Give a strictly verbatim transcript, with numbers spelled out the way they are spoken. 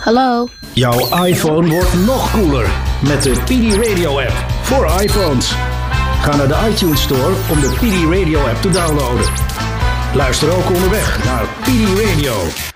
Hallo. Jouw iPhone wordt nog cooler met de P D Radio app voor iPhones. Ga naar de iTunes Store om de P D Radio app te downloaden. Luister ook onderweg naar P D Radio.